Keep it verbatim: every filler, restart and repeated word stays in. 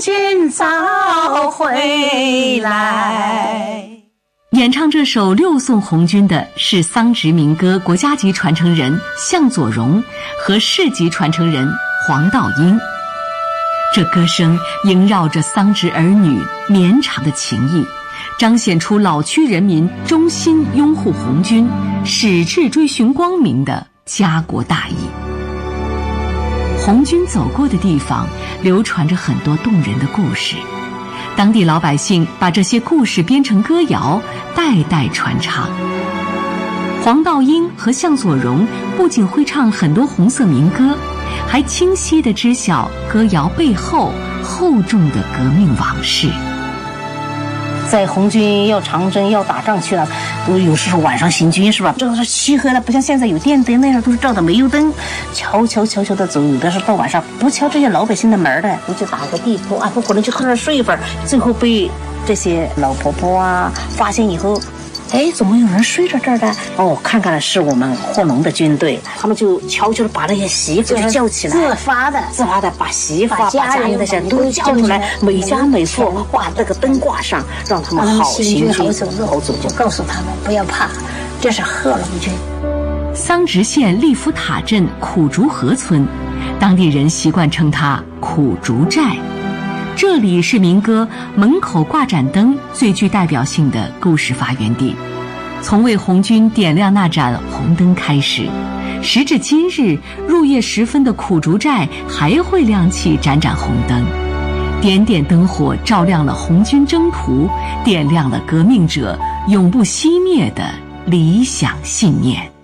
军早回来。 演唱这首六送红军的是桑植民歌国家级传承人向佐荣和市级传承人黄道英。这歌声萦绕着桑植儿女绵长的情谊，彰显出老区人民衷心拥护红军、矢志追寻光明的家国大义。红军走过的地方流传着很多动人的故事，当地老百姓把这些故事编成歌谣，代代传唱。黄道英和向佐荣不仅会唱很多红色民歌，还清晰地知晓歌谣背后厚重的革命往事。 在红军要长征要打仗去了，都有时候晚上行军是吧？这个是漆黑的，不像现在有电灯，那样都是照的煤油灯，悄悄悄悄的走。有的是到晚上不敲这些老百姓的门的，都去打个地铺啊，不可能就在那儿睡一会儿。最后被这些老婆婆啊发现以后，哎，怎么有人睡着这儿的？哦，看看是我们霍农的军队，他们就悄悄的把那些媳妇就叫起来， 自发的， 自发的把媳妇、 把家人那些都叫出来，每家每户把这个灯挂上，让他们好行军、好走。 就告诉他们不要怕，这是贺龙军。 桑植县利福塔镇苦竹河村，当地人习惯称它苦竹寨。这里是民歌《门口挂盏灯》最具代表性的故事发源地。从为红军点亮那盏红灯开始，时至今日，入夜时分的苦竹寨还会亮起盏盏红灯，点点灯火照亮了红军征途，点亮了革命者永不熄灭的理想信念。